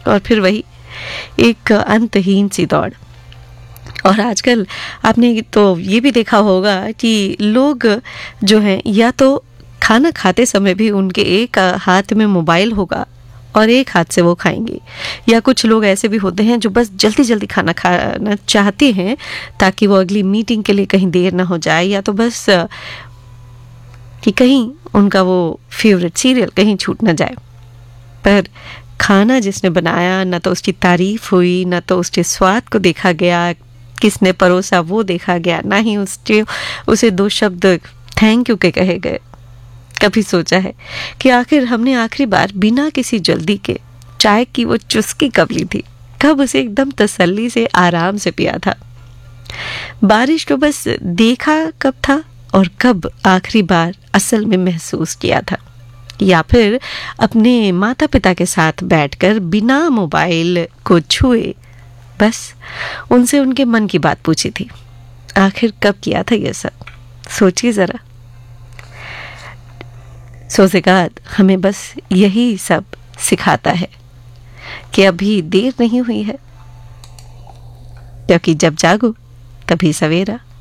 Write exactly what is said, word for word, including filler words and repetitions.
और फिर वही एक अंतहीन सी दौड़। और आजकल आपने तो ये भी देखा होगा कि लोग जो हैं या तो खाना खाते समय भी उनके एक हाथ में मोबाइल होगा और एक हाथ से वो खाएंगे, या कुछ लोग ऐसे भी होते हैं जो बस जल्दी जल्दी खाना खाना चाहते हैं ताकि वो अगली मीटिंग के लिए कहीं देर ना हो जाए, या तो बस कि कहीं उनका वो फेवरेट सीरियल कहीं छूट ना जाए। पर खाना जिसने बनाया ना तो उसकी तारीफ हुई, ना तो उसके स्वाद को देखा गया, किसने परोसा वो देखा गया, ना ही उसके उसे दो शब्द थैंक यू के कहे गए। कभी सोचा है कि आखिर हमने आखिरी बार बिना किसी जल्दी के चाय की वो चुस्की कब ली थी, कब उसे एकदम तसल्ली से आराम से पिया था? बारिश को बस देखा कब था, और कब आखिरी बार असल में महसूस किया था? या फिर अपने माता पिता के साथ बैठकर बिना मोबाइल को छुए बस उनसे उनके मन की बात पूछी थी? आखिर कब किया था ये सब? सोचिए जरा। सोज़गात हमें बस यही सब सिखाता है कि अभी देर नहीं हुई है, क्योंकि जब जागो तभी सवेरा।